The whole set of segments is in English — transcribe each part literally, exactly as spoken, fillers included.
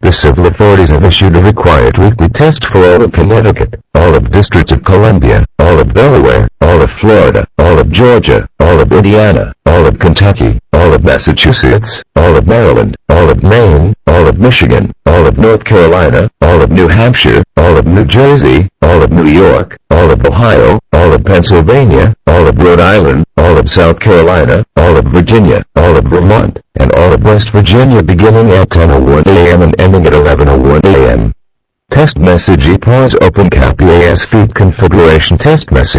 The civil authorities have issued a required weekly test for all of Connecticut, all of District of Columbia, all of Delaware, all of Florida, all of Georgia, all of Indiana, all of Kentucky, all of Massachusetts, all of Maryland, all of Maine, all of Michigan, all of North Carolina, all of New Hampshire, all of New Jersey, all of New York, all of Ohio, all of Pennsylvania, all of Rhode Island, all of South Carolina, all of Virginia, all of Vermont, and all of West Virginia beginning at ten oh one a.m. and ending at eleven oh one a.m. Test message E pause open cap E A S feed configuration test message.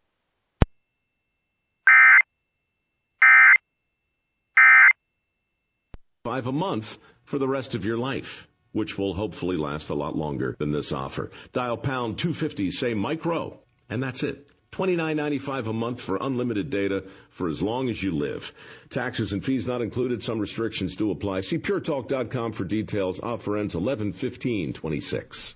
Five a month for the rest of your life, which will hopefully last a lot longer than this offer. Dial pound two fifty, say micro, and that's it. twenty-nine ninety-five a month for unlimited data for as long as you live. Taxes and fees not included. Some restrictions do apply. See pure talk dot com for details. Offer ends eleven fifteen twenty-six.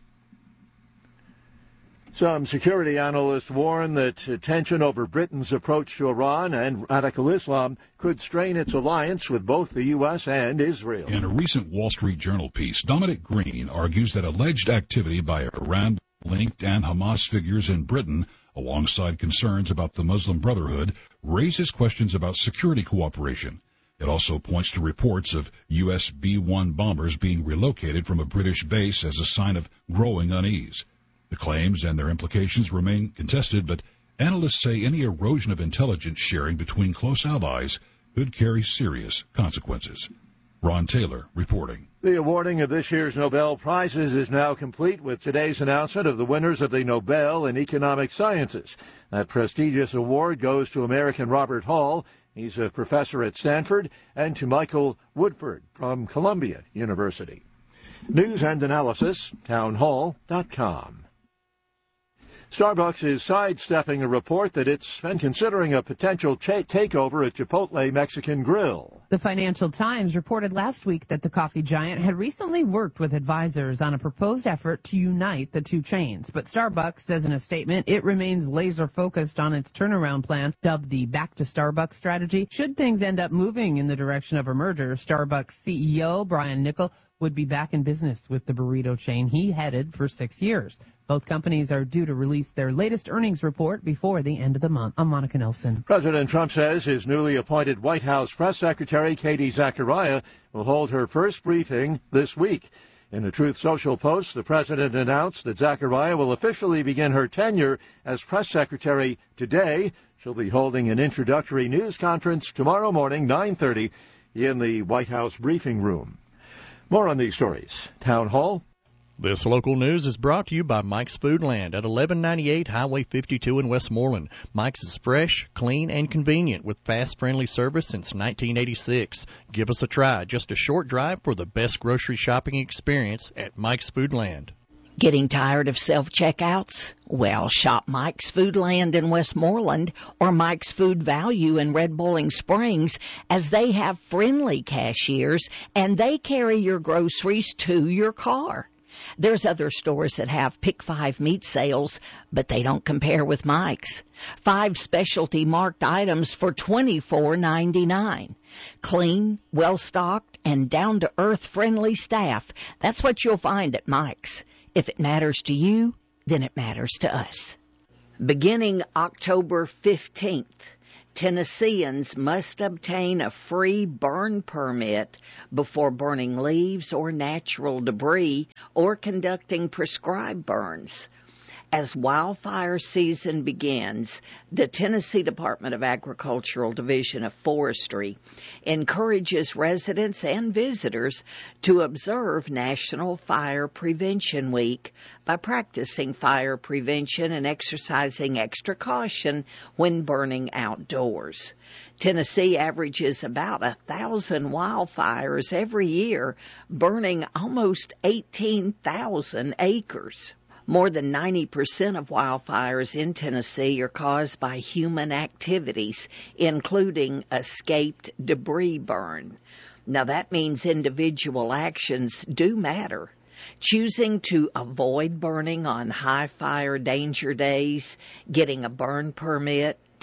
Some security analysts warn that tension over Britain's approach to Iran and radical Islam could strain its alliance with both the U S and Israel. In a recent Wall Street Journal piece, Dominic Green argues that alleged activity by Iran-linked and Hamas figures in Britain, alongside concerns about the Muslim Brotherhood, raises questions about security cooperation. It also points to reports of U S B one bombers being relocated from a British base as a sign of growing unease. The claims and their implications remain contested, but analysts say any erosion of intelligence sharing between close allies could carry serious consequences. Ron Taylor reporting. The awarding of this year's Nobel Prizes is now complete with today's announcement of the winners of the Nobel in Economic Sciences. That prestigious award goes to American Robert Hall. He's a professor at Stanford, and to Michael Woodford from Columbia University. News and analysis, town hall dot com. Starbucks is sidestepping a report that it's been considering a potential cha- takeover at Chipotle Mexican Grill. The Financial Times reported last week that the coffee giant had recently worked with advisors on a proposed effort to unite the two chains. But Starbucks says in a statement it remains laser-focused on its turnaround plan, dubbed the Back to Starbucks strategy. Should things end up moving in the direction of a merger, Starbucks C E O Brian Niccol would be back in business with the burrito chain he headed for six years. Both companies are due to release their latest earnings report before the end of the month. I'm Monica Nelson. President Trump says his newly appointed White House press secretary, Katie Zachariah, will hold her first briefing this week. In a Truth Social post, the president announced that Zachariah will officially begin her tenure as press secretary today. She'll be holding an introductory news conference tomorrow morning, nine thirty, in the White House briefing room. More on these stories. Town Hall. This local news is brought to you by Mike's Foodland at eleven ninety-eight Highway fifty-two in Westmoreland. Mike's is fresh, clean, and convenient with fast, friendly service since nineteen eighty-six. Give us a try. Just a short drive for the best grocery shopping experience at Mike's Foodland. Getting tired of self-checkouts? Well, shop Mike's Foodland in Westmoreland or Mike's Food Value in Red Bowling Springs, as they have friendly cashiers and they carry your groceries to your car. There's other stores that have Pick Five meat sales, but they don't compare with Mike's. Five specialty marked items for twenty-four ninety-nine. Clean, well-stocked, and down-to-earth friendly staff. That's what you'll find at Mike's. If it matters to you, then it matters to us. Beginning October fifteenth, Tennesseans must obtain a free burn permit before burning leaves or natural debris or conducting prescribed burns. As wildfire season begins, the Tennessee Department of Agricultural Division of Forestry encourages residents and visitors to observe National Fire Prevention Week by practicing fire prevention and exercising extra caution when burning outdoors. Tennessee averages about a thousand wildfires every year, burning almost eighteen thousand acres. More than ninety percent of wildfires in Tennessee are caused by human activities, including escaped debris burn. Now, that means individual actions do matter. Choosing to avoid burning on high fire danger days, getting a burn permit,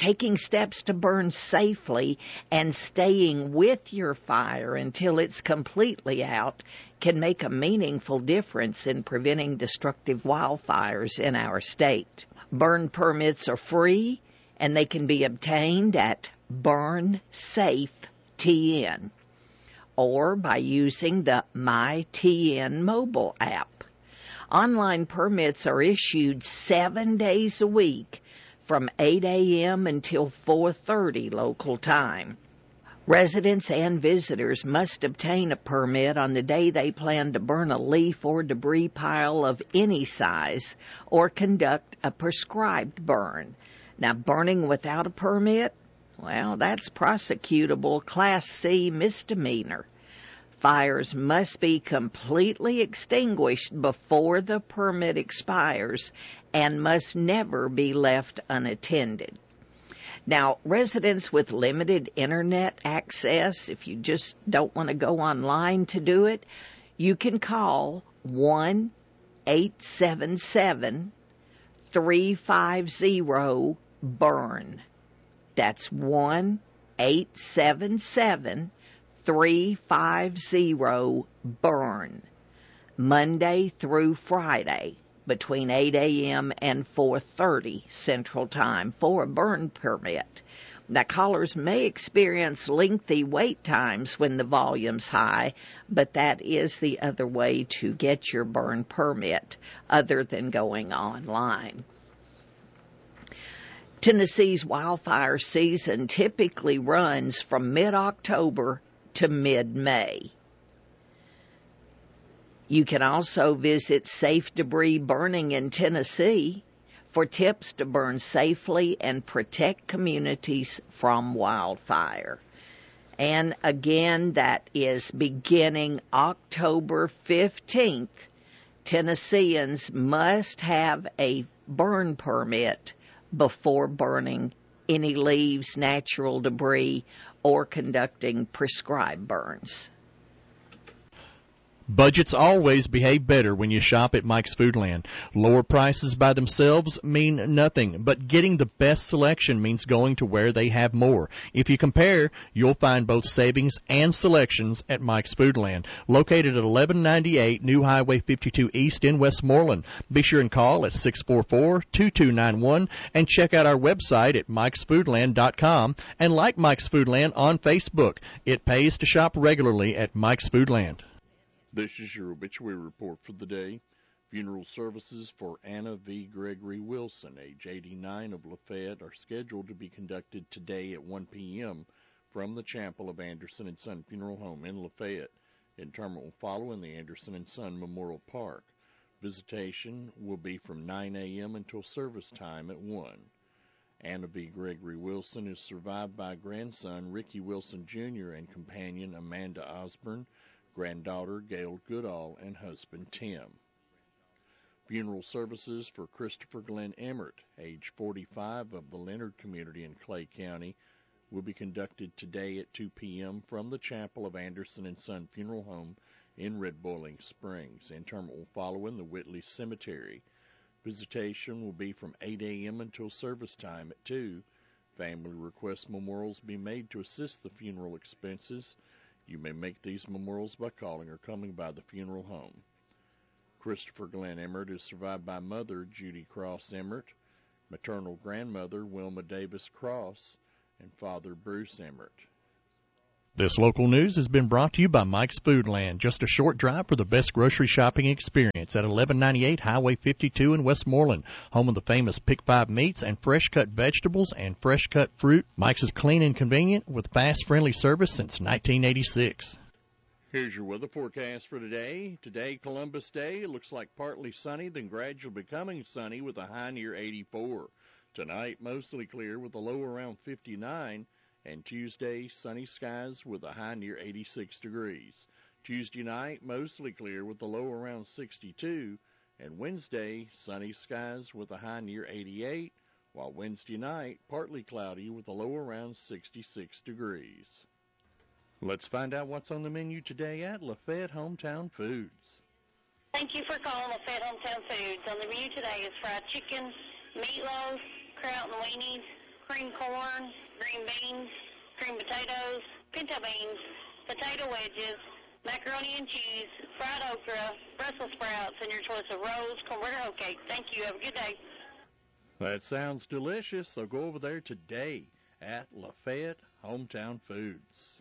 taking steps to burn safely and staying with your fire until it's completely out can make a meaningful difference in preventing destructive wildfires in our state. Burn permits are free, and they can be obtained at Burn Safe T N or by using the My T N mobile app. Online permits are issued seven days a week from eight a.m. until four thirty local time. Residents and visitors must obtain a permit on the day they plan to burn a leaf or debris pile of any size or conduct a prescribed burn. Now, burning without a permit, well, that's prosecutable Class C misdemeanor. Fires must be completely extinguished before the permit expires and must never be left unattended. Now, residents with limited internet access, if you just don't want to go online to do it, you can call one eight seven seven, three five zero, burn. That's one eight seven seven, three five zero, burn. Monday through Friday, between eight a.m. and four thirty Central Time for a burn permit. Now, callers may experience lengthy wait times when the volume's high, but that is the other way to get your burn permit other than going online. Tennessee's wildfire season typically runs from mid-October to mid-May. You can also visit Safe Debris Burning in Tennessee for tips to burn safely and protect communities from wildfire. And again, that is beginning October fifteenth. Tennesseans must have a burn permit before burning any leaves, natural debris, or conducting prescribed burns. Budgets always behave better when you shop at Mike's Foodland. Lower prices by themselves mean nothing, but getting the best selection means going to where they have more. If you compare, you'll find both savings and selections at Mike's Foodland, located at eleven ninety-eight New Highway fifty-two East in Westmoreland. Be sure and call at six four four, two two nine one and check out our website at mikes foodland dot com and like Mike's Foodland on Facebook. It pays to shop regularly at Mike's Foodland. This is your obituary report for the day. Funeral services for Anna V. Gregory Wilson, age eighty-nine, of Lafayette, are scheduled to be conducted today at one p.m. from the chapel of Anderson and Son Funeral Home in Lafayette. Interment will follow in the Anderson and Son Memorial Park. Visitation will be from nine a.m. until service time at one. Anna V. Gregory Wilson is survived by grandson Ricky Wilson Junior and companion Amanda Osborne, granddaughter Gail Goodall, and husband Tim. Funeral services for Christopher Glenn Emmert, age forty-five, of the Leonard community in Clay County, will be conducted today at two p.m. from the chapel of Anderson and Son Funeral Home in Red Boiling Springs. Interment will follow in the Whitley Cemetery. Visitation will be from eight a.m. until service time at two. Family request memorials be made to assist the funeral expenses. You may make these memorials by calling or coming by the funeral home. Christopher Glenn Emmert is survived by mother Judy Cross Emmert, maternal grandmother Wilma Davis Cross, and father Bruce Emmert. This local news has been brought to you by Mike's Foodland. Just a short drive for the best grocery shopping experience at eleven ninety-eight Highway fifty-two in Westmoreland, home of the famous Pick Five meats and fresh-cut vegetables and fresh-cut fruit. Mike's is clean and convenient with fast, friendly service since nineteen eighty-six. Here's your weather forecast for today. Today, Columbus Day, it looks like partly sunny, then gradually becoming sunny with a high near eighty-four. Tonight, mostly clear with a low around fifty-nine. And Tuesday, sunny skies with a high near eighty-six degrees. Tuesday night, mostly clear with a low around sixty-two. And Wednesday, sunny skies with a high near eighty-eight, while Wednesday night, partly cloudy with a low around sixty-six degrees. Let's find out what's on the menu today at Lafayette Hometown Foods. Thank you for calling Lafayette Hometown Foods. On the menu today is fried chicken, meatloaf, kraut and weenies, cream corn, green beans, cream potatoes, pinto beans, potato wedges, macaroni and cheese, fried okra, Brussels sprouts, and your choice of rolls, cornbread, or hoe cake. Thank you. Have a good day. That sounds delicious, so go over there today at Lafayette Hometown Foods.